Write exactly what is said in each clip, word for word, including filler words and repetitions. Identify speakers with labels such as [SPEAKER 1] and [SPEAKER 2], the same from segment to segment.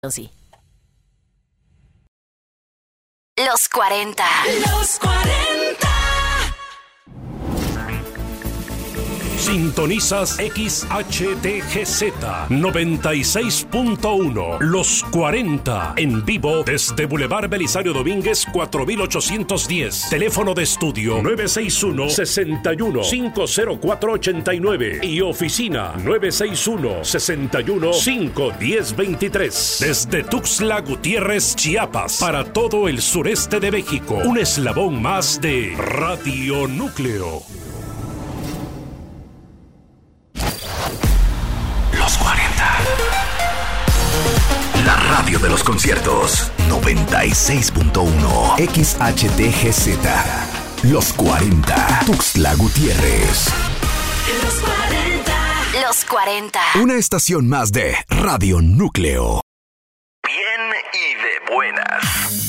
[SPEAKER 1] Sí. Los cuarenta. Los cuarenta.
[SPEAKER 2] Sintonizas X H T G Z noventa y seis punto uno. Los cuarenta. En vivo desde Boulevard Belisario Domínguez cuatro mil ochocientos diez. Teléfono de estudio nueve seis uno, seis uno, cinco cero cuatro ocho nueve. Y oficina nueve seis uno, seis uno, cinco uno cero dos tres. Desde Tuxtla Gutiérrez, Chiapas. Para todo el sureste de México. Un eslabón más de Radio Núcleo.
[SPEAKER 3] La radio de los conciertos. noventa y seis punto uno. X H T G Z. Los cuarenta. Tuxtla Gutiérrez.
[SPEAKER 1] Los cuarenta. Los cuarenta.
[SPEAKER 3] Una estación más de Radio Núcleo.
[SPEAKER 4] Bien y de buenas.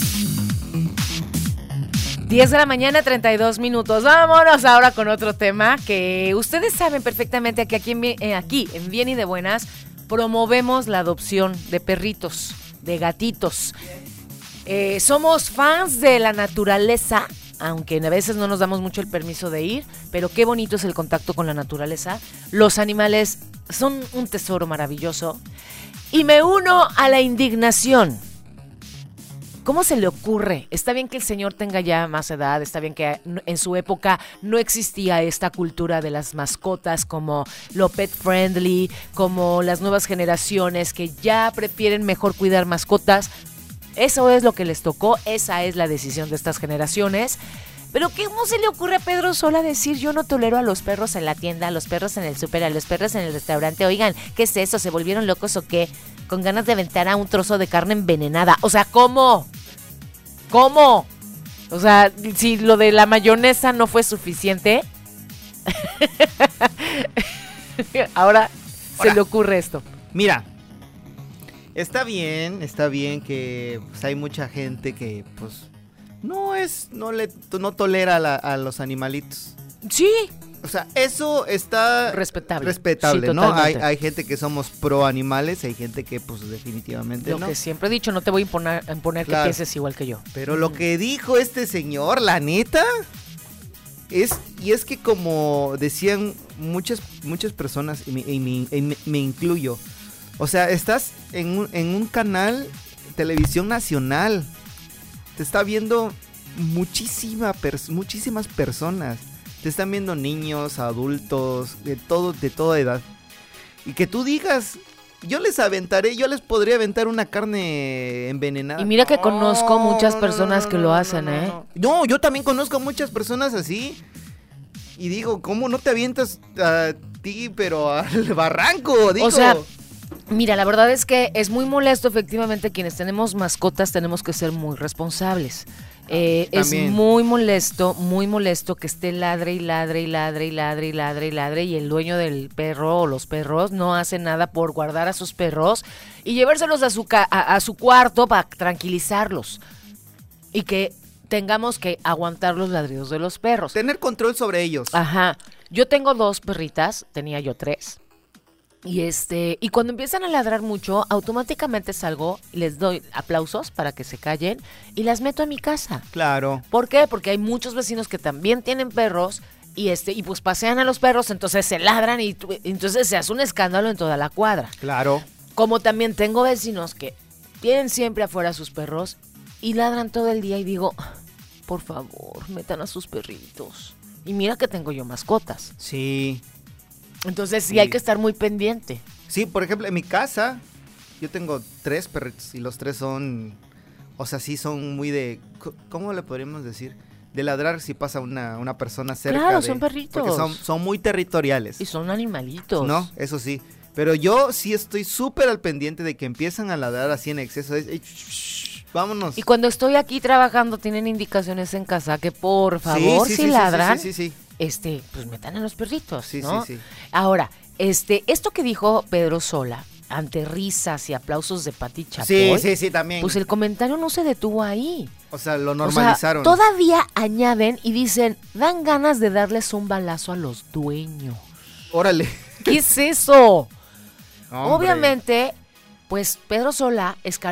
[SPEAKER 5] diez de la mañana, treinta y dos minutos. Vámonos ahora con otro tema que ustedes saben perfectamente que aquí en, eh, aquí en Bien y de Buenas promovemos la adopción de perritos, de gatitos. Eh, somos fans de la naturaleza, aunque a veces no nos damos mucho el permiso de ir, pero qué bonito es el contacto con la naturaleza. Los animales son un tesoro maravilloso. Y me uno a la indignación. ¿Cómo se le ocurre? Está bien que el señor tenga ya más edad, está bien que en su época no existía esta cultura de las mascotas como lo pet friendly, como las nuevas generaciones que ya prefieren mejor cuidar mascotas. Eso es lo que les tocó, esa es la decisión de estas generaciones. Pero ¿cómo se le ocurre a Pedro Sola decir yo no tolero a los perros en la tienda, a los perros en el súper, a los perros en el restaurante? Oigan, ¿qué es eso? ¿Se volvieron locos o qué? Con ganas de aventar a un trozo de carne envenenada. O sea, ¿cómo? ¿Cómo? O sea, si lo de la mayonesa no fue suficiente, ahora, ahora se le ocurre esto.
[SPEAKER 6] Mira, está bien, está bien que pues, hay mucha gente que pues no es, no le, no tolera a, la, a los animalitos.
[SPEAKER 5] Sí.
[SPEAKER 6] O sea, eso está
[SPEAKER 5] respetable,
[SPEAKER 6] respetable,
[SPEAKER 5] sí,
[SPEAKER 6] ¿no? Hay, hay gente que somos pro animales, hay gente que pues definitivamente
[SPEAKER 5] lo
[SPEAKER 6] no.
[SPEAKER 5] Lo que siempre he dicho, no te voy a imponer, a imponer claro. que pienses igual que yo.
[SPEAKER 6] Pero mm. lo que dijo este señor, la neta, es, y es que como decían muchas, muchas personas, y me, y me, y me, me incluyo, o sea, estás en un, en un canal televisión nacional, te está viendo muchísima pers- muchísimas personas. Te están viendo niños, adultos, de todo, de toda edad. Y que tú digas, yo les aventaré, yo les podría aventar una carne envenenada.
[SPEAKER 5] Y mira que
[SPEAKER 6] no,
[SPEAKER 5] conozco muchas personas
[SPEAKER 6] no, no,
[SPEAKER 5] que
[SPEAKER 6] no,
[SPEAKER 5] lo
[SPEAKER 6] no,
[SPEAKER 5] hacen,
[SPEAKER 6] no, no,
[SPEAKER 5] ¿eh?
[SPEAKER 6] No. no, yo también conozco muchas personas así. Y digo, ¿cómo no te avientas a ti, pero al barranco? Digo.
[SPEAKER 5] O sea, mira, la verdad es que es muy molesto, efectivamente, quienes tenemos mascotas tenemos que ser muy responsables. Eh, es muy molesto, muy molesto que esté ladre y ladre y ladre y ladre y ladre y ladre y el dueño del perro o los perros no hace nada por guardar a sus perros y llevárselos a su, ca- a, a su cuarto para tranquilizarlos y que tengamos que aguantar los ladridos de los perros.
[SPEAKER 6] Tener control sobre ellos.
[SPEAKER 5] Ajá. Yo tengo dos perritas, tenía yo tres. Y este, y cuando empiezan a ladrar mucho, automáticamente salgo, les doy aplausos para que se callen y las meto a mi casa.
[SPEAKER 6] Claro.
[SPEAKER 5] ¿Por qué? Porque hay muchos vecinos que también tienen perros y este, y pues pasean a los perros, entonces se ladran y tu, entonces se hace un escándalo en toda la cuadra.
[SPEAKER 6] Claro.
[SPEAKER 5] Como también tengo vecinos que tienen siempre afuera a sus perros y ladran todo el día y digo, por favor, metan a sus perritos. Y mira que tengo yo mascotas.
[SPEAKER 6] Sí.
[SPEAKER 5] Entonces sí,
[SPEAKER 6] sí
[SPEAKER 5] hay que estar muy pendiente.
[SPEAKER 6] Sí, por ejemplo, en mi casa yo tengo tres perritos y los tres son, o sea, sí son muy de, ¿cómo le podríamos decir? De ladrar si pasa una, una persona cerca.
[SPEAKER 5] Claro,
[SPEAKER 6] de,
[SPEAKER 5] son perritos.
[SPEAKER 6] Porque son, son muy territoriales.
[SPEAKER 5] Y son animalitos.
[SPEAKER 6] No, eso sí. Pero yo sí estoy súper al pendiente de que empiezan a ladrar así en exceso. Es, es, shh, vámonos.
[SPEAKER 5] Y cuando estoy aquí trabajando, tienen indicaciones en casa que por favor,
[SPEAKER 6] sí, sí,
[SPEAKER 5] si
[SPEAKER 6] sí,
[SPEAKER 5] ladran,
[SPEAKER 6] sí, sí, sí, sí.
[SPEAKER 5] este, pues metan a los perritos,
[SPEAKER 6] sí,
[SPEAKER 5] ¿no?
[SPEAKER 6] Sí, sí.
[SPEAKER 5] Ahora, este, esto que dijo Pedro Sola, ante risas y aplausos de Pati Chapoy,
[SPEAKER 6] sí, sí, sí, también.
[SPEAKER 5] Pues el comentario no se detuvo ahí.
[SPEAKER 6] O sea, lo normalizaron.
[SPEAKER 5] O sea, todavía añaden y dicen, dan ganas de darles un balazo a los dueños.
[SPEAKER 6] Órale.
[SPEAKER 5] ¿Qué es eso?
[SPEAKER 6] Hombre.
[SPEAKER 5] Obviamente, Pues Pedro Sola es